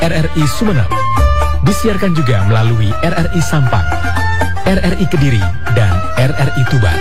RRI Sumeneb. Disiarkan juga melalui RRI Sampang, RRI Kediri, dan RRI Tuban.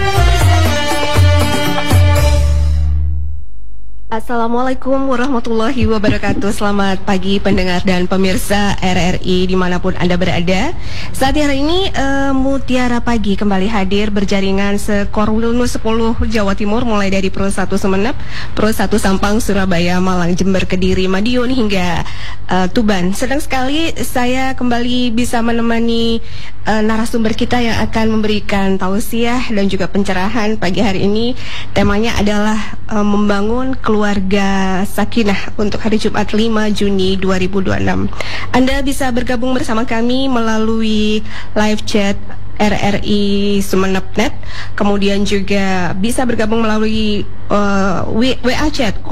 Assalamualaikum warahmatullahi wabarakatuh. Selamat pagi pendengar dan pemirsa RRI dimanapun Anda berada. Saat hari ini Mutiara Pagi kembali hadir berjaringan sekorwilnu 10 Jawa Timur, mulai dari Pro 1 Sumeneb, Pro 1 Sampang, Surabaya, Malang, Jember, Kediri, Madiun hingga Tuban. Senang sekali saya kembali bisa menemani narasumber kita yang akan memberikan tausiah dan juga pencerahan pagi hari ini. Temanya adalah membangun keluarga sakinah untuk hari Jumat 5 Juni 2026. Anda bisa bergabung bersama kami melalui live chat RRI Sumeneb.net, kemudian juga bisa bergabung melalui WA chat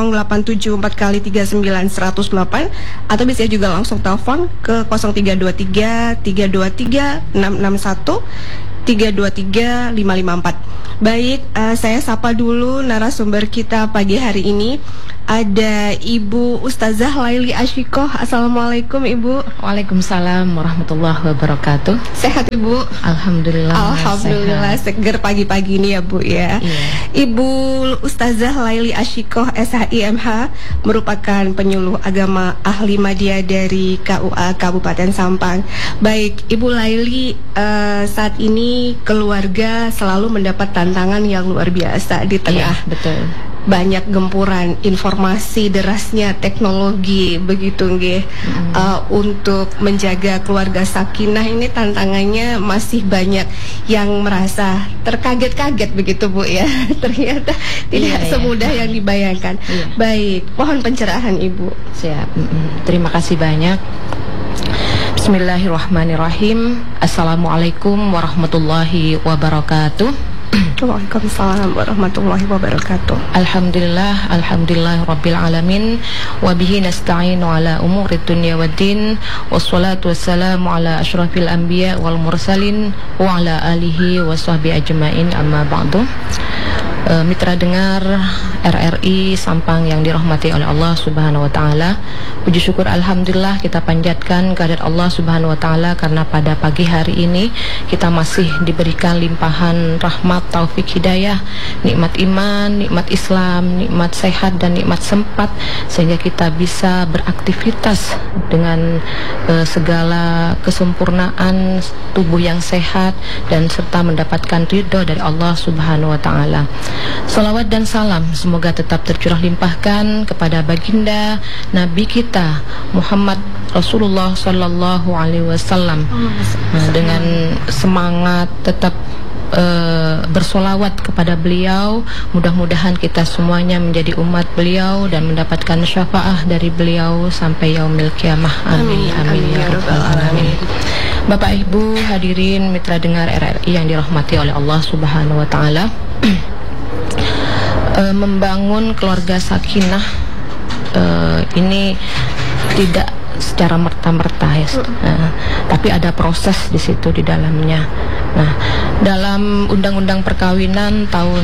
0874 atau bisa juga langsung telepon ke 0323 323 661 323 554. Baik, saya sapa dulu narasumber kita pagi hari ini. Ada Ibu Ustazah Laili Asyikoh. Assalamualaikum Ibu. Waalaikumsalam warahmatullahi wabarakatuh. Sehat Ibu? Alhamdulillah. Alhamdulillah sehat. Seger pagi-pagi ini ya Bu ya. Ibu Ustazah Laili Asyikoh SHIMH merupakan penyuluh agama ahli media dari KUA Kabupaten Sampang. Baik, Ibu Laili, saat ini keluarga selalu mendapat tantangan yang luar biasa di tengah betul. Banyak gempuran informasi, derasnya teknologi begitu nggih. Untuk menjaga keluarga sakinah ini tantangannya masih banyak yang merasa terkaget-kaget begitu Bu ya. Ternyata tidak semudah yang dibayangkan. Baik, mohon pencerahan Ibu. Siap. Terima kasih banyak. Bismillahirrahmanirrahim. Assalamualaikum warahmatullahi wabarakatuh. Waalaikumsalam warahmatullahi wabarakatuh. Alhamdulillah rabbil alamin, wa bihi nasta'inu ala umuri dunya waddin, wassalatu wassalamu ala asyrafil anbiya wal mursalin wa ala alihi wa sahbihi ajmain, amma ba'du. Mitra dengar RRI Sampang yang dirahmati oleh Allah Subhanahu wa taala. Puji syukur alhamdulillah kita panjatkan kehadirat Allah Subhanahu wa taala karena pada pagi hari ini kita masih diberikan limpahan rahmat, taufik, hidayah, nikmat iman, nikmat Islam, nikmat sehat dan nikmat sempat sehingga kita bisa beraktivitas dengan segala kesempurnaan tubuh yang sehat dan serta mendapatkan ridho dari Allah Subhanahu wa taala. Salawat dan salam semoga tetap tercurah limpahkan kepada baginda Nabi kita Muhammad Rasulullah Sallallahu Alaihi Wasallam. Dengan semangat tetap bersolawat kepada beliau, mudah-mudahan kita semuanya menjadi umat beliau dan mendapatkan syafaah dari beliau sampai yaumil kiamah. Amin amin ya rabbal alamin. Bapak Ibu hadirin mitra dengar RRI yang dirahmati oleh Allah Subhanahu wa taala. Membangun keluarga sakinah ini tidak secara merta-merta ya, tapi ada proses di situ di dalamnya. Nah, dalam Undang-Undang Perkawinan tahun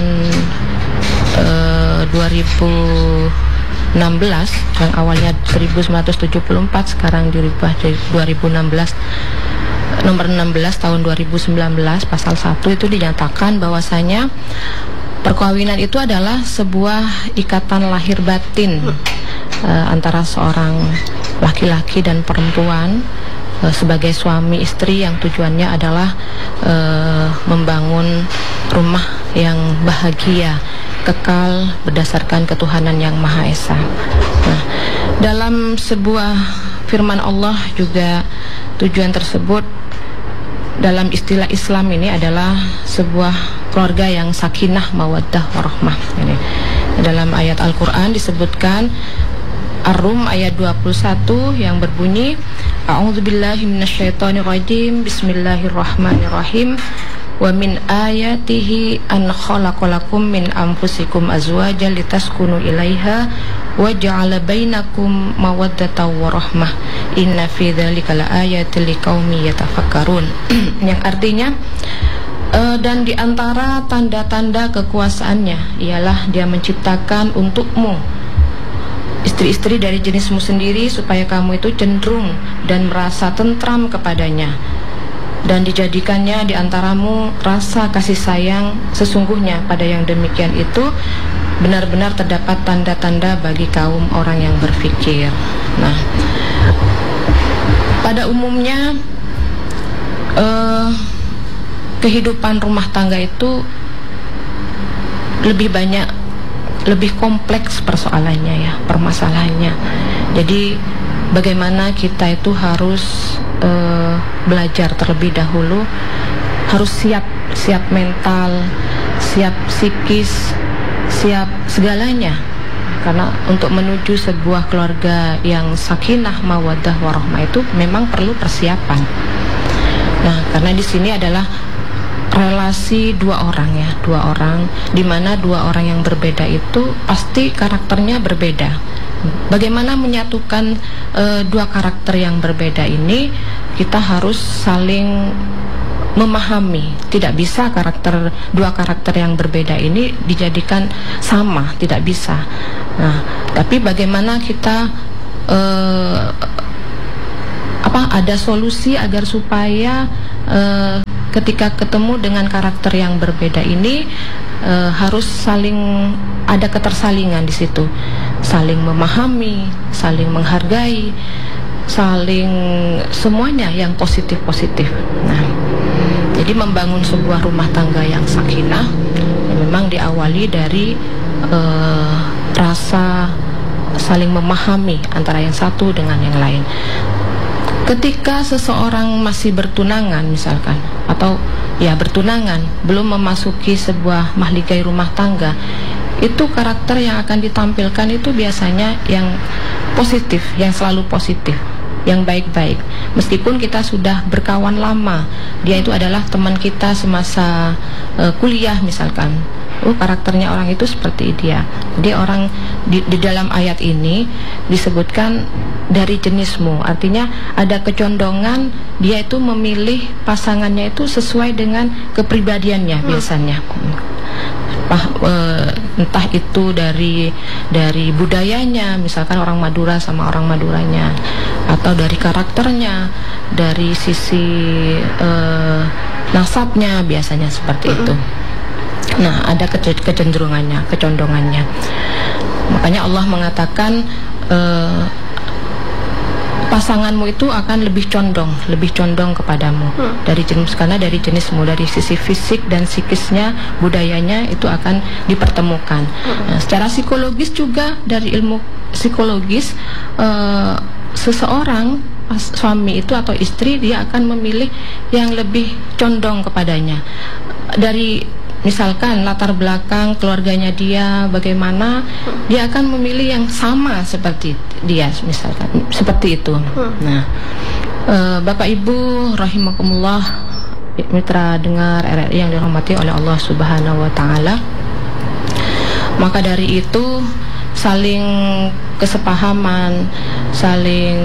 2016 yang awalnya 1974 sekarang dirubah jadi 2016. Nomor 16 tahun 2019 pasal 1 itu dinyatakan bahwasanya perkawinan itu adalah sebuah ikatan lahir batin antara seorang laki-laki dan perempuan sebagai suami istri yang tujuannya adalah membangun rumah yang bahagia, kekal berdasarkan ketuhanan yang Maha Esa. Nah, dalam sebuah firman Allah juga tujuan tersebut dalam istilah Islam ini adalah sebuah keluarga yang sakinah, mawaddah, warahmah. Ini dalam ayat Al-Quran disebutkan Ar-Rum ayat 21 yang berbunyi A'udzubillahi minasyaitonirrajim, Bismillahirrahmanirrahim. Wa min ayatihi an khalaqalakum min anfusikum azwajan litaskunu ilaiha wa ja'ala bainakum mawaddatan wa rahmah inna fi dzalika laayatil liqaumin yatafakkarun. Yang artinya dan di antara tanda-tanda kekuasaannya ialah dia menciptakan untukmu istri-istri dari jenismu sendiri supaya kamu itu cenderung dan merasa tentram kepadanya, dan dijadikannya di antaramu rasa kasih sayang sesungguhnya. Pada yang demikian itu benar-benar terdapat tanda-tanda bagi kaum orang yang berfikir. Nah, pada umumnya kehidupan rumah tangga itu lebih kompleks persoalannya ya, permasalahannya. Jadi bagaimana kita itu harus belajar terlebih dahulu, harus siap mental, siap psikis, siap segalanya. Karena untuk menuju sebuah keluarga yang sakinah, mawaddah, warahmah itu memang perlu persiapan. Nah, karena di sini adalah relasi dua orang, di mana dua orang yang berbeda itu pasti karakternya berbeda. Bagaimana menyatukan dua karakter yang berbeda ini? Kita harus saling memahami. Tidak bisa dua karakter yang berbeda ini dijadikan sama, tidak bisa. Nah, tapi bagaimana kita ada solusi agar supaya ketika ketemu dengan karakter yang berbeda ini harus saling ada ketersalingan di situ, saling memahami, saling menghargai, saling semuanya yang positif-positif. Nah, jadi membangun sebuah rumah tangga yang sakinah memang diawali dari rasa saling memahami antara yang satu dengan yang lain. Ketika seseorang masih bertunangan misalkan, atau ya bertunangan, belum memasuki sebuah mahligai rumah tangga, itu karakter yang akan ditampilkan itu biasanya yang positif, yang selalu positif, yang baik-baik. Meskipun kita sudah berkawan lama, dia itu adalah teman kita semasa kuliah misalkan, karakternya orang itu seperti dia. Dia orang di dalam ayat ini disebutkan dari jenismu, artinya ada kecondongan dia itu memilih pasangannya itu sesuai dengan kepribadiannya biasanya. Entah itu dari budayanya, misalkan orang Madura sama orang Maduranya, atau dari karakternya, dari sisi nasabnya, biasanya seperti itu. Nah, ada kecenderungannya, kecondongannya. Makanya Allah mengatakan pasanganmu itu akan lebih condong kepadamu dari jenis, karena dari jenismu, dari sisi fisik dan psikisnya, budayanya itu akan dipertemukan. Nah, secara psikologis juga, dari ilmu psikologis, seseorang suami itu atau istri dia akan memilih yang lebih condong kepadanya. Dari misalkan latar belakang keluarganya dia bagaimana, dia akan memilih yang sama seperti dia, misalkan seperti itu. Nah, Bapak Ibu rahimakumullah, mitra dengar RRI yang dirahmati oleh Allah Subhanahu wa taala, maka dari itu saling kesepahaman, saling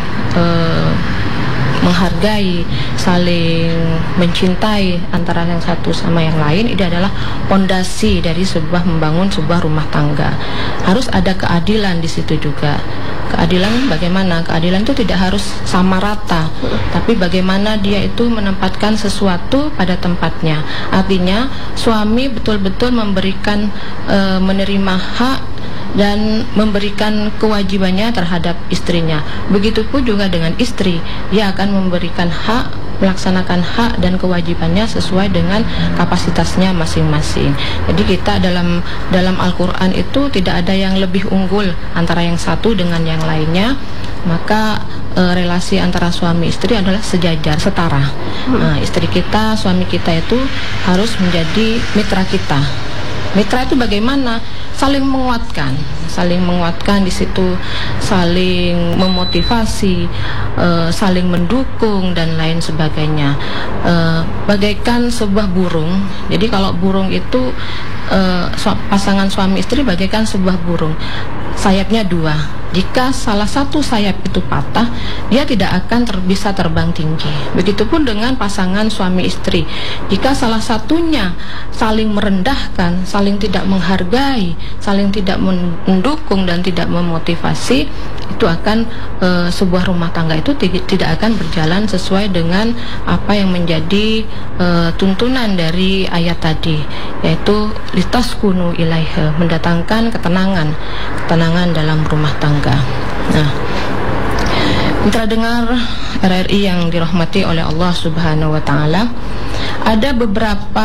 menghargai, saling mencintai antara yang satu sama yang lain, ini adalah pondasi dari membangun sebuah rumah tangga. Harus ada keadilan di situ juga. Keadilan bagaimana? Keadilan itu tidak harus sama rata, tapi bagaimana dia itu menempatkan sesuatu pada tempatnya. Artinya suami betul-betul memberikan menerima hak dan memberikan kewajibannya terhadap istrinya. Begitupun juga dengan istri, dia akan memberikan hak, melaksanakan hak dan kewajibannya sesuai dengan kapasitasnya masing-masing. Jadi kita dalam Al-Quran itu tidak ada yang lebih unggul antara yang satu dengan yang lainnya. Maka relasi antara suami istri adalah sejajar, setara. Nah, istri kita, suami kita itu harus menjadi mitra kita. Mitra itu bagaimana? Saling menguatkan di situ, saling memotivasi, saling mendukung dan lain sebagainya. Bagaikan sebuah burung. Jadi kalau burung itu pasangan suami istri bagaikan sebuah burung. Sayapnya dua. Jika salah satu sayap itu patah, dia tidak akan bisa terbang tinggi. Begitupun dengan pasangan suami istri. Jika salah satunya saling merendahkan, saling tidak menghargai, saling tidak mendukung dan tidak memotivasi, itu akan sebuah rumah tangga itu tidak akan berjalan sesuai dengan apa yang menjadi tuntunan dari ayat tadi, yaitu litaskunu ilaiha, mendatangkan ketenangan dalam rumah tangga. Nah, mitra dengar RRI yang dirahmati oleh Allah Subhanahu wa taala, ada beberapa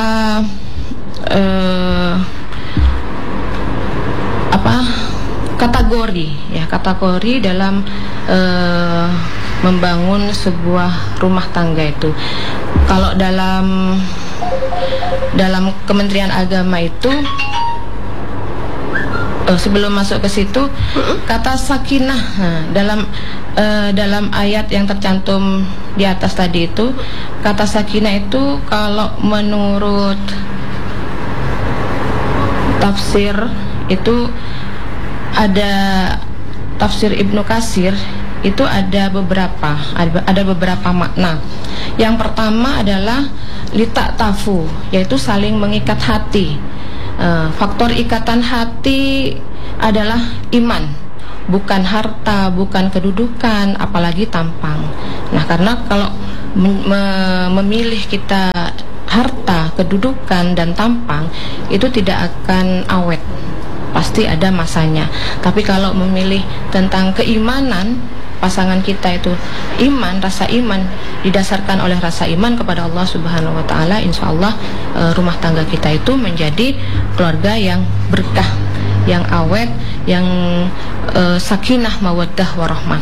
kategori dalam membangun sebuah rumah tangga itu. Kalau dalam Kementerian Agama itu, sebelum masuk ke situ, kata sakinah, dalam ayat yang tercantum di atas tadi itu, kata sakinah itu kalau menurut tafsir itu, ada tafsir Ibnu Katsir itu ada beberapa makna. Yang pertama adalah lita'tafu, yaitu saling mengikat hati. Faktor ikatan hati adalah iman, bukan harta, bukan kedudukan, apalagi tampang. Nah, karena kalau memilih kita harta, kedudukan, dan tampang, itu tidak akan awet, pasti ada masanya. Tapi kalau memilih tentang keimanan, pasangan kita itu iman, rasa iman, didasarkan oleh rasa iman kepada Allah Subhanahu wa taala, insyaallah rumah tangga kita itu menjadi keluarga yang berkah, yang awet, yang sakinah, mawaddah, warahmah.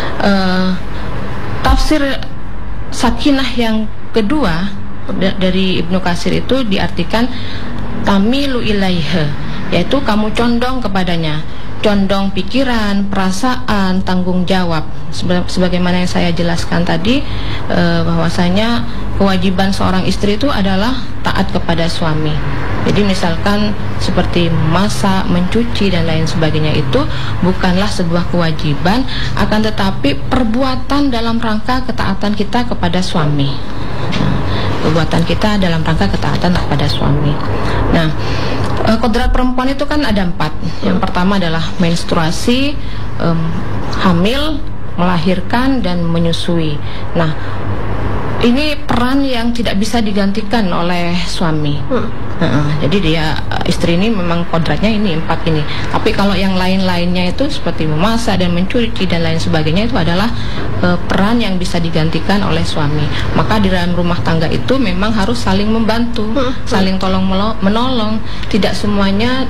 Tafsir sakinah yang kedua dari Ibnu Katsir itu diartikan tamilu ilaiha, yaitu kamu condong kepadanya, condong pikiran, perasaan, tanggung jawab. Sebagaimana yang saya jelaskan tadi, bahwasanya kewajiban seorang istri itu adalah taat kepada suami. Jadi misalkan seperti memasak, mencuci, dan lain sebagainya, itu bukanlah sebuah kewajiban, akan tetapi perbuatan dalam rangka ketaatan kita kepada suami. Perbuatan kita dalam rangka ketaatan kepada suami. Nah, kodrat perempuan itu kan ada 4. Yang pertama adalah menstruasi, hamil, melahirkan, dan menyusui. Nah, ini peran yang tidak bisa digantikan oleh suami. Jadi dia, istri ini memang kodratnya ini 4 ini. Tapi kalau yang lain-lainnya itu seperti memasak dan mencuci dan lain sebagainya, itu adalah peran yang bisa digantikan oleh suami. Maka di dalam rumah tangga itu memang harus saling membantu, saling tolong menolong. Tidak semuanya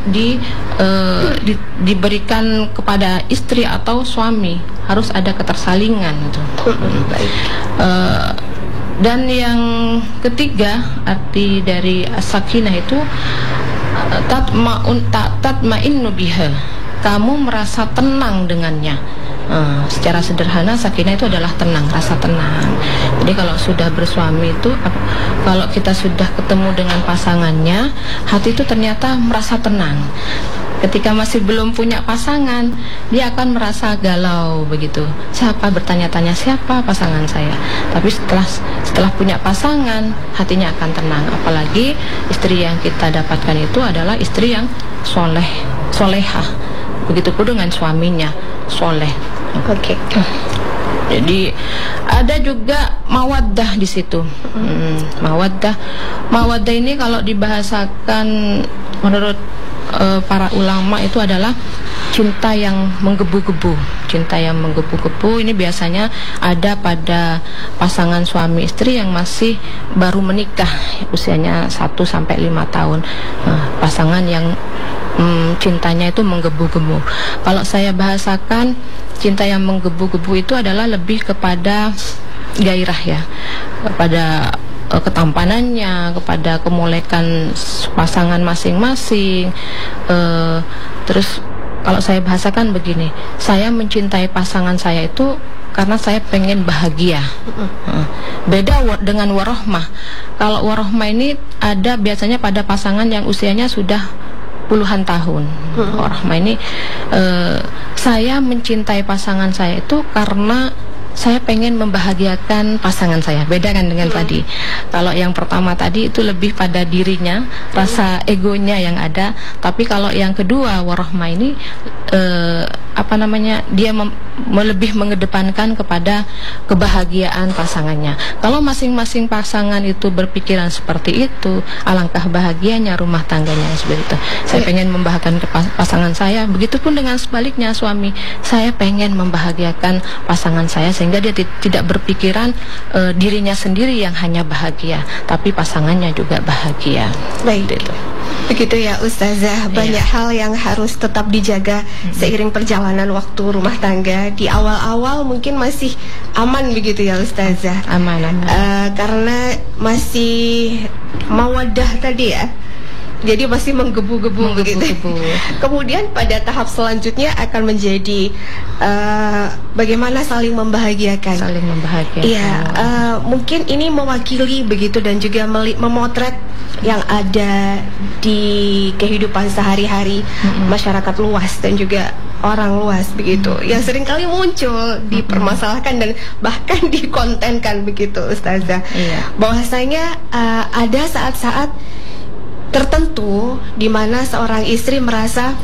diberikan kepada istri atau suami, harus ada ketersalingan itu. Dan yang ketiga, arti dari sakinah itu tatma'innu biha, kamu merasa tenang dengannya. Secara sederhana, sakinah itu adalah tenang, rasa tenang. Jadi kalau sudah bersuami itu, kalau kita sudah ketemu dengan pasangannya, hati itu ternyata merasa tenang. Ketika masih belum punya pasangan, dia akan merasa galau begitu. Siapa, bertanya-tanya siapa pasangan saya. Tapi setelah punya pasangan, hatinya akan tenang. Apalagi istri yang kita dapatkan itu adalah istri yang solehah. Begitupun dengan suaminya, soleh. Oke. Jadi ada juga mawaddah di situ. Mawaddah ini kalau dibahasakan menurut para ulama itu adalah cinta yang menggebu-gebu. Cinta yang menggebu-gebu ini biasanya ada pada pasangan suami istri yang masih baru menikah, usianya 1-5 tahun. Pasangan yang cintanya itu menggebu-gebu. Kalau saya bahasakan, cinta yang menggebu-gebu itu adalah lebih kepada gairah ya, kepada ketampanannya, kepada kemolekan pasangan masing-masing. Terus kalau saya bahasakan begini, saya mencintai pasangan saya itu karena saya pengen bahagia. Beda dengan warohmah. Kalau warohmah ini ada biasanya pada pasangan yang usianya sudah puluhan tahun. Rahma ini saya mencintai pasangan saya itu karena saya pengen membahagiakan pasangan saya. Beda kan dengan tadi. Kalau yang pertama tadi itu lebih pada dirinya, rasa egonya yang ada. Tapi kalau yang kedua, Warahmah ini dia lebih mengedepankan kepada kebahagiaan pasangannya. Kalau masing-masing pasangan itu berpikiran seperti itu, alangkah bahagianya rumah tangganya seperti itu. Saya pengen membahagiakan pasangan saya. Begitupun dengan sebaliknya suami, saya pengen membahagiakan pasangan saya sehingga dia tidak berpikiran dirinya sendiri yang hanya bahagia, tapi pasangannya juga bahagia. Baik. Begitu ya Ustazah, banyak hal yang harus tetap dijaga seiring perjalanan waktu rumah tangga. Di awal-awal mungkin masih aman begitu ya Ustazah. Aman. Karena masih mawaddah tadi ya. Jadi masih menggebu-gebu begitu. Kemudian pada tahap selanjutnya akan menjadi bagaimana saling membahagiakan. Iya, mungkin ini mewakili begitu dan juga memotret yang ada di kehidupan sehari-hari masyarakat luas dan juga orang luas begitu. Yang seringkali muncul, dipermasalahkan dan bahkan dikontenkan begitu Ustazah. Bahwasanya ada saat-saat tertentu di mana seorang istri merasa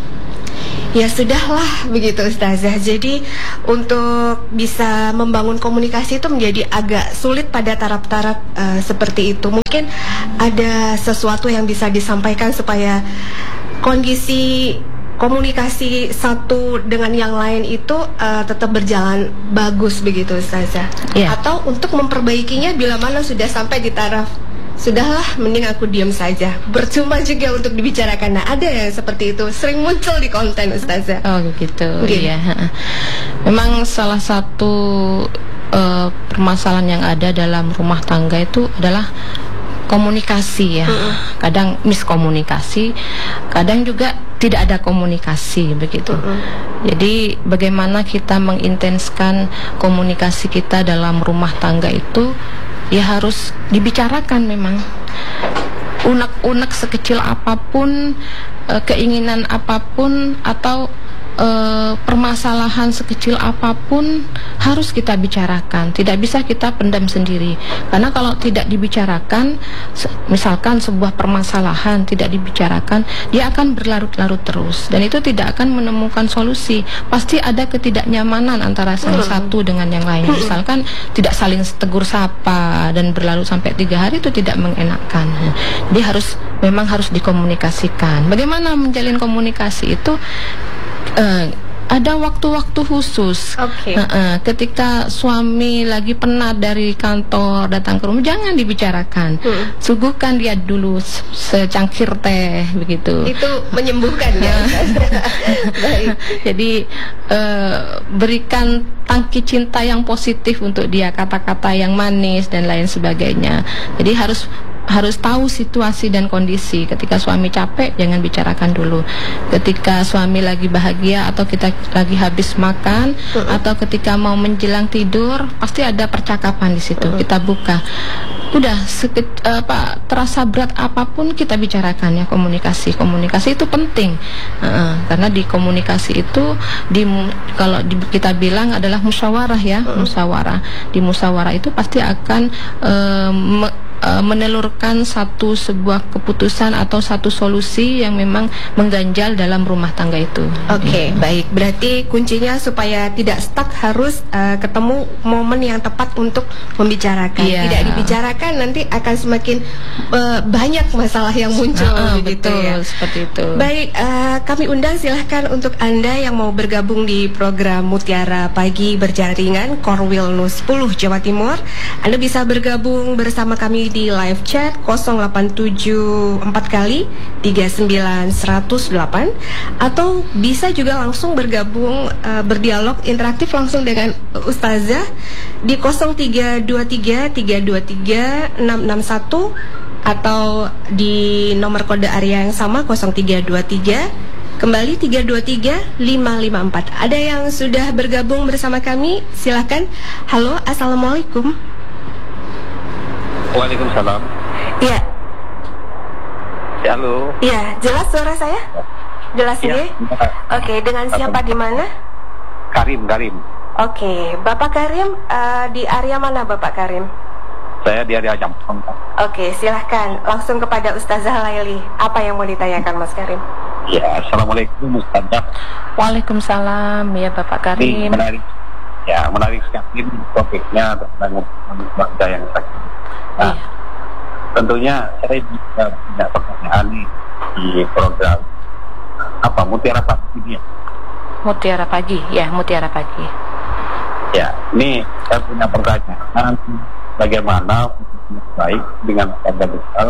ya sudahlah begitu Ustazah. Jadi untuk bisa membangun komunikasi itu menjadi agak sulit pada taraf-taraf seperti itu. Mungkin ada sesuatu yang bisa disampaikan supaya kondisi komunikasi satu dengan yang lain itu tetap berjalan bagus begitu Ustazah. Atau untuk memperbaikinya bila mana sudah sampai di taraf sudahlah, mending aku diam saja. Percuma juga untuk dibicarakan. Nah, ada yang seperti itu sering muncul di konten Ustazah. Oh gitu. Iya. Memang salah satu permasalahan yang ada dalam rumah tangga itu adalah komunikasi ya. Kadang miskomunikasi, kadang juga tidak ada komunikasi begitu. Jadi bagaimana kita mengintenskan komunikasi kita dalam rumah tangga itu ya harus dibicarakan memang. Unek-unek sekecil apapun, keinginan apapun atau permasalahan sekecil apapun harus kita bicarakan. Tidak bisa kita pendam sendiri. Karena kalau tidak dibicarakan, misalkan sebuah permasalahan tidak dibicarakan, dia akan berlarut-larut terus dan itu tidak akan menemukan solusi. Pasti ada ketidaknyamanan antara salah satu dengan yang lain. Misalkan tidak saling tegur sapa dan berlarut sampai 3 hari, itu tidak mengenakan. Dia memang harus dikomunikasikan. Bagaimana menjalin komunikasi itu? Ada waktu-waktu khusus. Ketika suami lagi penat dari kantor datang ke rumah, jangan dibicarakan. Suguhkan dia dulu secangkir teh begitu. Itu menyembuhkan ya. Baik. Jadi berikan tangki cinta yang positif untuk dia, kata-kata yang manis dan lain sebagainya. Jadi harus tahu situasi dan kondisi. Ketika suami capek, jangan bicarakan dulu. Ketika suami lagi bahagia atau kita lagi habis makan atau ketika mau menjelang tidur, pasti ada percakapan di situ. Kita buka. Udah terasa berat apapun kita bicarakan ya. Komunikasi itu penting. Karena di komunikasi itu kalau kita bilang adalah musyawarah ya. Musyawarah. Di musyawarah itu pasti akan menelurkan sebuah keputusan atau satu solusi yang memang mengganjal dalam rumah tangga itu. Baik. Berarti kuncinya supaya tidak stuck harus ketemu momen yang tepat untuk membicarakan. Tidak dibicarakan nanti akan semakin banyak masalah yang muncul. Betul, seperti itu. Baik, kami undang silahkan untuk Anda yang mau bergabung di program Mutiara Pagi Berjaringan Korwil NU 10 Jawa Timur. Anda bisa bergabung bersama kami di live chat 0874 kali 39108 atau bisa juga langsung bergabung berdialog interaktif langsung dengan Ustazah di 0323 323 661 atau di nomor kode area yang sama 0323 kembali 323 554. Ada yang sudah bergabung bersama kami? Silakan. Halo, assalamualaikum. Waalaikumsalam. Iya. Ya, halo. Iya, jelas suara saya? Jelas Ya, ini? Oke, dengan siapa di mana? Karim. Oke, Bapak Karim, di area mana Bapak Karim? Saya di area Jampang. Oke, silahkan langsung kepada Ustazah Laili. Apa yang mau ditanyakan Mas Karim? Ya, assalamualaikum Ustazah. Waalaikumsalam ya Bapak Ini Karim. menarik sekali topiknya tentang keluarga yang sakit. Nah, tentunya saya juga punya pertanyaan nih di program Mutiara Pagi ini. Mutiara Pagi, ya Mutiara Pagi. Ya, ini saya punya pertanyaan bagaimana baik dengan keluarga besar,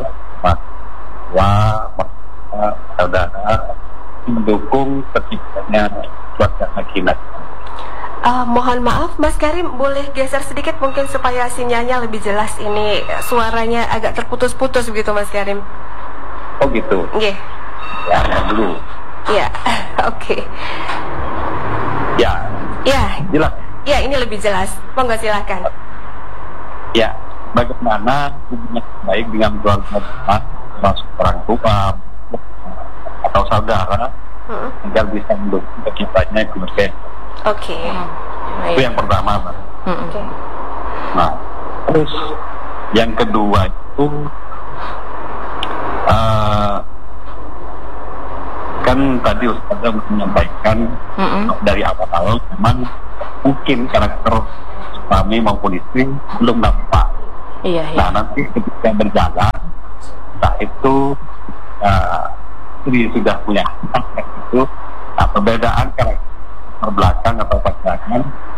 saudara mendukung terciptanya keluarga sakinah. Mohon maaf Mas Karim, boleh geser sedikit mungkin supaya sinyalnya lebih jelas. Ini suaranya agak terputus-putus begitu Mas Karim. Oh gitu. Nggih. Ya, dulu. Iya. Oke. Ya, Ya, jelas. ya ini lebih jelas. Monggo silakan. Ya, bagaimana hubungan baik dengan keluarga besar, termasuk orang tua atau saudara, agar bisa mendukung terciptanya keluarga. Oke. Itu yang pertama, Pak. Oke. Nah, terus yang kedua itu kan tadi Ustazah menyampaikan dari awal memang mungkin karakter suami maupun istri belum nampak. Iya. Nah, nanti ketika berjalan, entah itu istri sudah punya anak itu, nah, perbedaan karakter belakang atau pasangan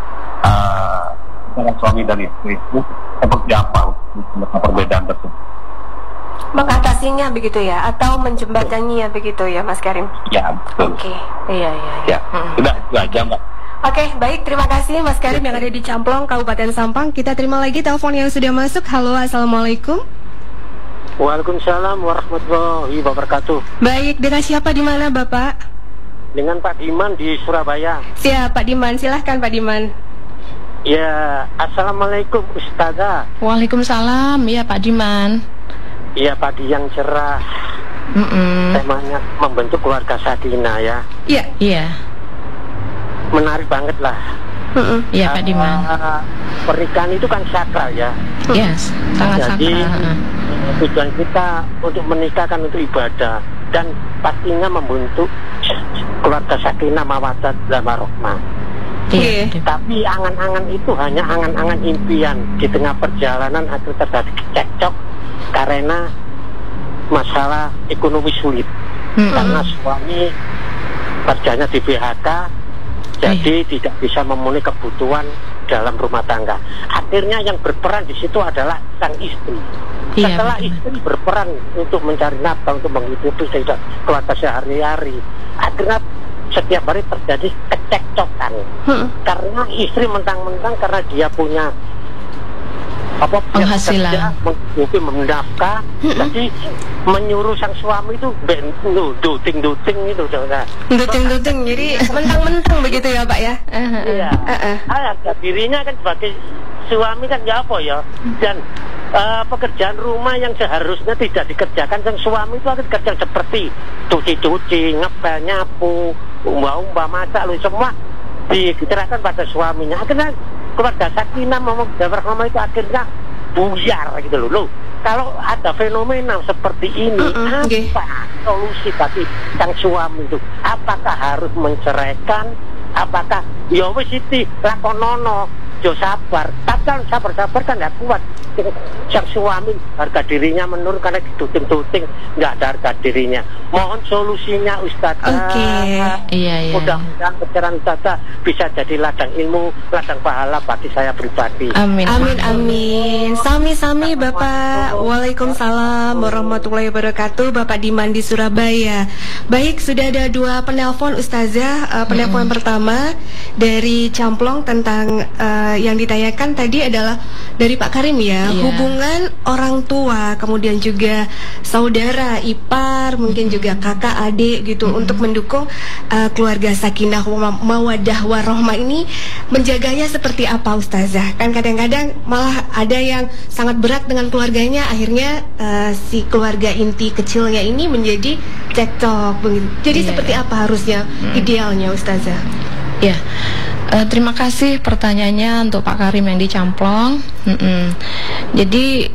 antara suami dan istri itu seperti apa untuk perbedaan tersebut? Mengatasinya begitu ya, atau menjembataninya begitu ya Mas Karim? Ya, betul. Oke. Iya. Ya, sudah itu aja, Mbak. Oke, baik, terima kasih Mas Karim yang ada di Camplong, Kabupaten Sampang. Kita terima lagi telepon yang sudah masuk. Halo, assalamualaikum. Waalaikumsalam warahmatullahi wabarakatuh. Baik, dengan siapa di mana Bapak? Dengan Pak Diman di Surabaya. Siap, Pak Diman. Silahkan Pak Diman. Ya, assalamualaikum Ustazah. Waalaikumsalam ya Pak Diman. Ya, pagi yang cerah. Temanya membentuk keluarga sakinah ya. Iya. Iya. Menarik banget lah. Iya Pak Diman. Pernikahan itu kan sakral ya. Yes, sangat Jadi sakral. tujuan kita untuk menikah kan untuk ibadah dan pastinya membentuk keluarga sakinah mawaddah dan warahmah. Iya. Tapi angan-angan itu hanya angan-angan impian di tengah perjalanan agar terjadi cekcok karena masalah ekonomi sulit. Karena suami kerjanya di PHK, jadi tidak bisa memenuhi kebutuhan dalam rumah tangga. Akhirnya yang berperan di situ adalah sang istri. Iya, Setelah betul. istri berperan untuk mencari nafkah, untuk menghidupi keluarga sehari-hari, akhirnya setiap hari terjadi kecekcokan. Karena istri mentang-mentang karena dia punya penghasilan, menghidupi menafkah, jadi menyuruh sang suami itu duting itu, saudara. Duting-duting, jadi mentang-mentang begitu ya Pak ya? Iya. Harga dirinya kan sebagai suami kan ya apa ya, dan pekerjaan rumah yang seharusnya tidak dikerjakan sang suami itu akan kerja seperti cuci-cuci, ngepel, nyapu, umba-umba, masak, semua diserahkan pada suaminya. Akhirnya keluarga sakinah warahmah itu akhirnya buyar gitu loh. Kalau ada fenomena seperti ini, apa solusi bagi sang suami itu? Apakah harus menceraikan? Apakah ya wis iki lakonono, yo sabar. Tapi kalau sabar-sabar kan nggak kuat. Sang suami harga dirinya menurun karena diduting-duting, nggak ada harga dirinya. Mohon solusinya Ustazah. Oke. Iya. Mudah-mudahan pencerahan Ustazah bisa jadi ladang ilmu, ladang pahala bagi saya pribadi. Amin. Amin. Sami-sami Bapak. Waalaikumsalam warahmatullahi wabarakatuh. Bapak Diman di Surabaya. Baik, sudah ada dua penelpon Ustazah. Penelpon pertama dari Camplong tentang yang ditanyakan tadi tadi adalah dari Pak Karim ya, Iya. hubungan orang tua, kemudian juga saudara, ipar, mungkin juga kakak, adik gitu, untuk mendukung keluarga sakinah mawaddah warohmah ini, menjaganya seperti apa Ustazah? Kan kadang-kadang malah ada yang sangat berat dengan keluarganya, akhirnya si keluarga inti kecilnya ini menjadi cekcok begitu. Jadi Iya, seperti apa harusnya idealnya Ustazah? Ya, terima kasih pertanyaannya untuk Pak Karim yang di Camplong. Jadi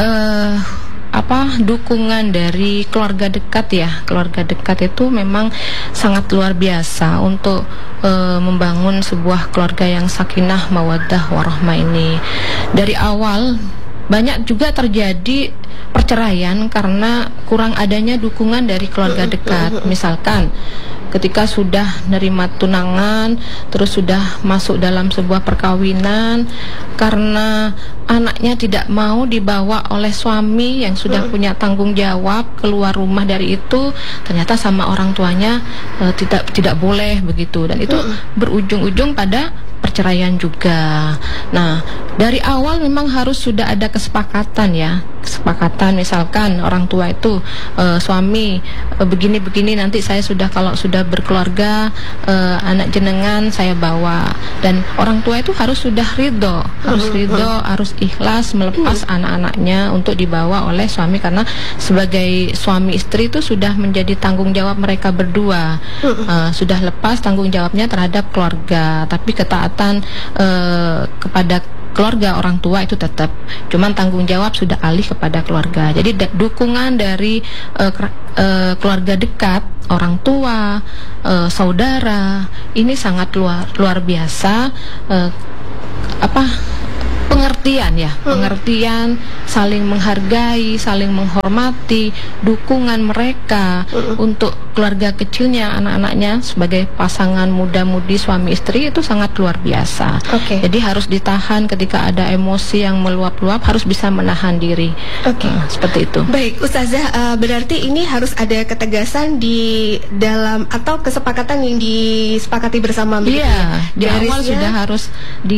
dukungan dari keluarga dekat ya, keluarga dekat itu memang sangat luar biasa untuk membangun sebuah keluarga yang sakinah mawaddah warahmah ini. Dari awal banyak juga terjadi perceraian karena kurang adanya dukungan dari keluarga dekat. Misalkan ketika sudah nerima tunangan, terus sudah masuk dalam sebuah perkawinan, karena anaknya tidak mau dibawa oleh suami yang sudah punya tanggung jawab keluar rumah dari itu, ternyata sama orang tuanya tidak boleh begitu, dan itu berujung-ujung pada perceraian juga. Nah, dari awal memang harus sudah ada kesepakatan ya, kesepakatan misalkan orang tua itu suami begini-begini, nanti saya kalau sudah berkeluarga anak jenengan saya bawa, dan orang tua itu harus sudah ridho, harus ikhlas melepas anak-anaknya untuk dibawa oleh suami, karena sebagai suami istri itu sudah menjadi tanggung jawab mereka berdua, sudah lepas tanggung jawabnya terhadap keluarga, tapi ketaatan kepada keluarga orang tua itu tetap, cuman tanggung jawab sudah alih kepada keluarga. Jadi dukungan dari keluarga dekat, orang tua, saudara, ini sangat luar biasa. Pengertian ya, pengertian, saling menghargai, saling menghormati, dukungan mereka untuk keluarga kecilnya, anak-anaknya sebagai pasangan muda-mudi suami istri itu sangat luar biasa. Jadi harus ditahan ketika ada emosi yang meluap-luap, harus bisa menahan diri. Seperti itu. Baik, Ustazah, berarti ini harus ada ketegasan di dalam atau kesepakatan yang disepakati bersama. Iya, di awal sudah harus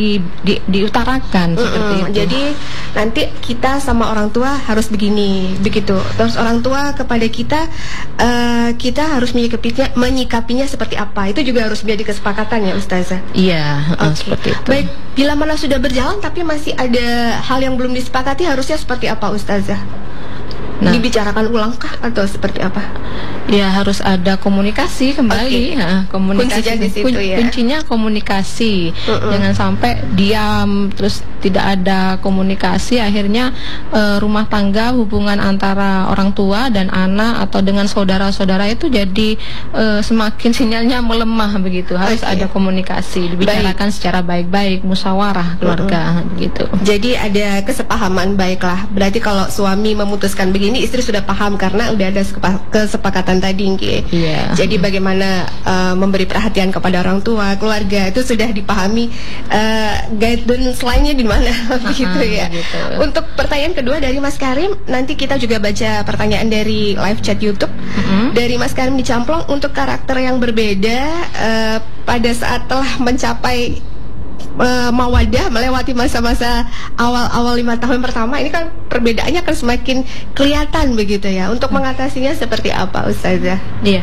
diutarakan. Seperti itu. Jadi nanti kita sama orang tua harus begini, begitu. Terus orang tua kepada kita, kita harus menyikapinya seperti apa. Itu juga harus menjadi kesepakatan ya Ustazah. Iya, seperti itu. Baik, bila mana sudah berjalan tapi masih ada hal yang belum disepakati, harusnya seperti apa Ustazah? Nah, dibicarakan ulangkah atau seperti apa? Ya harus ada komunikasi kembali. Komunikasi kuncinya di situ ya. Kuncinya komunikasi. Jangan sampai diam terus tidak ada komunikasi, akhirnya rumah tangga, hubungan antara orang tua dan anak atau dengan saudara-saudara itu jadi semakin sinyalnya melemah begitu. Harus ada komunikasi, dibicarakan secara baik-baik, musyawarah keluarga begitu. Jadi ada kesepahaman, baiklah. Berarti kalau suami memutuskan begini, istri sudah paham karena udah ada kesepakatan tadi, Iya. Jadi bagaimana memberi perhatian kepada orang tua, keluarga itu sudah dipahami. Guidance lainnya di mana, begitu ya. Gitu. Untuk pertanyaan kedua dari Mas Karim, nanti kita juga baca pertanyaan dari live chat YouTube dari Mas Karim di Camplong. Untuk karakter yang berbeda pada saat telah mencapai mawadah, melewati masa-masa awal 5 tahun pertama, ini kan perbedaannya akan semakin kelihatan begitu ya. Untuk mengatasinya seperti apa Ustazah? Iya.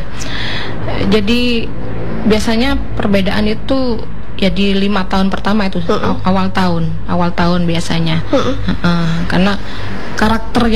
Jadi biasanya perbedaan itu ya di 5 tahun pertama itu, awal tahun biasanya. Karena karakter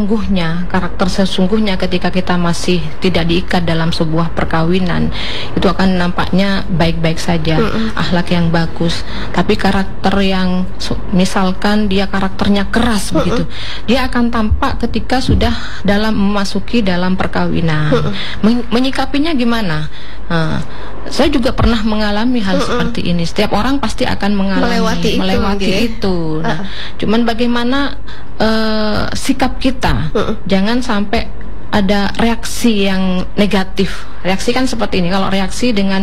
sesungguhnya ketika kita masih tidak diikat dalam sebuah perkawinan itu akan nampaknya baik-baik saja, akhlak yang bagus. Tapi karakter yang misalkan dia karakternya keras begitu, dia akan tampak ketika sudah memasuki dalam perkawinan. Menyikapinya gimana? Saya juga pernah mengalami hal seperti ini. Setiap orang pasti akan melewati itu. Nah, cuman bagaimana sikap kita, jangan sampai ada reaksi yang negatif. Reaksi kan seperti ini. Kalau reaksi dengan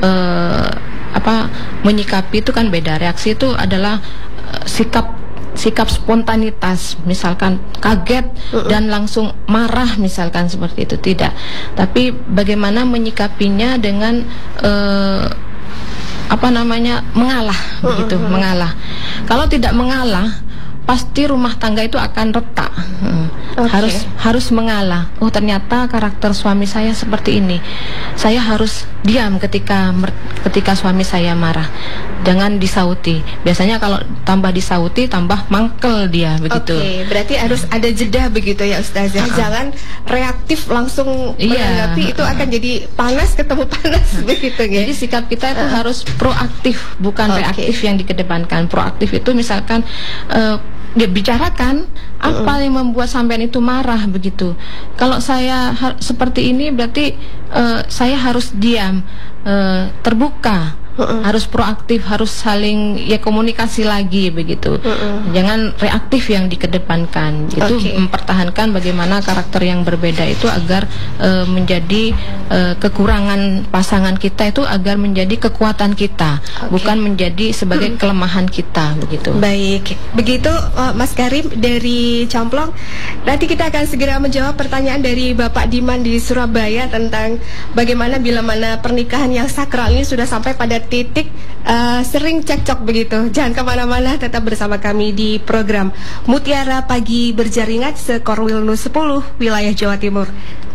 menyikapi itu kan beda. Reaksi itu adalah sikap spontanitas, misalkan kaget dan langsung marah, misalkan seperti itu, tidak. Tapi bagaimana menyikapinya dengan mengalah begitu, mengalah. Kalau tidak mengalah, pasti rumah tangga itu akan retak. Harus mengalah. Oh, ternyata karakter suami saya seperti ini. Saya harus diam ketika suami saya marah. Jangan disauti. Biasanya kalau tambah disauti, tambah mangkel dia begitu. Berarti harus ada jeda begitu ya Ustazah. Jangan reaktif langsung menanggapi, itu akan jadi panas ketemu panas begitu ya. Jadi sikap kita itu harus proaktif, bukan reaktif yang dikedepankan. Proaktif itu misalkan dia bicarakan apa yang membuat sampean itu marah begitu. Kalau saya seperti ini berarti saya harus diam, terbuka. Harus proaktif, harus saling komunikasi lagi begitu. Jangan reaktif yang dikedepankan. Itu mempertahankan bagaimana karakter yang berbeda itu agar menjadi kekurangan pasangan kita itu agar menjadi kekuatan kita, bukan menjadi sebagai kelemahan kita begitu. Baik, begitu Mas Karim dari Camplong. Nanti kita akan segera menjawab pertanyaan dari Bapak Diman di Surabaya tentang bagaimana bila mana pernikahan yang sakral ini sudah sampai pada titik sering cekcok begitu. Jangan kemana-mana, tetap bersama kami di program Mutiara Pagi Berjaringan Sekorwil Nu 10 wilayah Jawa Timur.